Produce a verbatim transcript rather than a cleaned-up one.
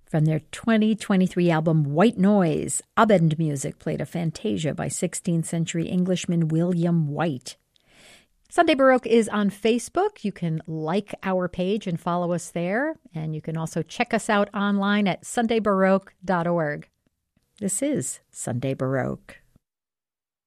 From their twenty twenty-three album White Noise, Abend Music played a Fantasia by sixteenth century Englishman William White. Sunday Baroque is on Facebook. You can like our page and follow us there. And you can also check us out online at sunday baroque dot org. This is Sunday Baroque.